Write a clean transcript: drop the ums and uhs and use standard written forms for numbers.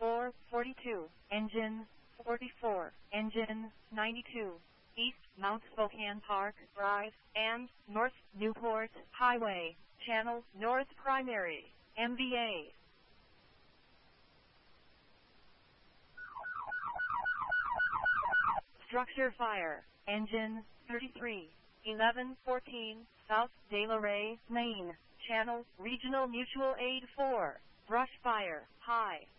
442, engine 44, engine 92, East Mount Spokane Park Drive, and North Newport Highway, Channel North Primary, MVA. Structure fire, engine 33, 1114, South De La Rey, Maine, Channel Regional Mutual Aid 4, brush fire, high.